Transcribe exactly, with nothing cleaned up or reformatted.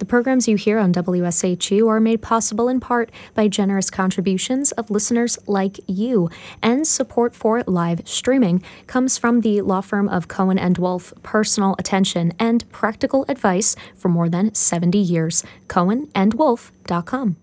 The programs you hear on W S H U are made possible in part by generous contributions of listeners like you, and support for live streaming comes from the law firm of Cohen and Wolf, personal attention and practical advice for more than seventy years. cohen and wolf dot com.